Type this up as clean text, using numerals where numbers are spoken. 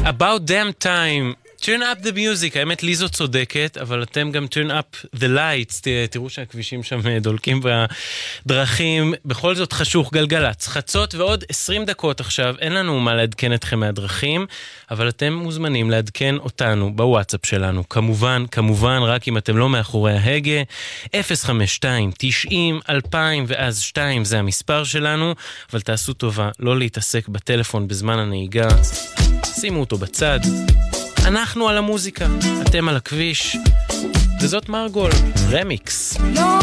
About damn time. Turn up the music. האמת, ליזו צודקת, אבל אתם גם turn up the lights. תראו שהכבישים שם דולקים בדרכים. בכל זאת חשוך, גלגלץ, חצות ועוד 20 דקות עכשיו. אין לנו מה לעדכן אתכם מהדרכים, אבל אתם מוזמנים לעדכן אותנו בוואטסאפ שלנו. כמובן, רק אם אתם לא מאחורי ההגה. 052 90 2000 ואז 2 זה המספר שלנו, אבל תעשו טובה לא להתעסק בטלפון בזמן הנהיגה. שימו אותו בצד. אנחנו על המוזיקה, אתם על הכביש, וזאת מרגול, רמיקס.